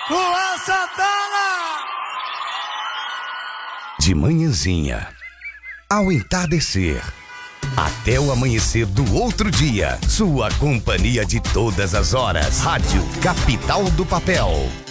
Luan Santana! De manhãzinha, ao entardecer, até o amanhecer do outro dia, sua companhia de todas as horas. Rádio Capital do Papel.